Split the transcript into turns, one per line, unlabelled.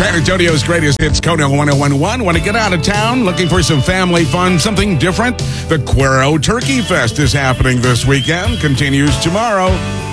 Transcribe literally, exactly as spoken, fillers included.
San Antonio's greatest hits, Kona one oh one point one. Want to get out of town? Looking for some family fun, something different? The Cuero Turkey Fest is happening this weekend. Continues tomorrow.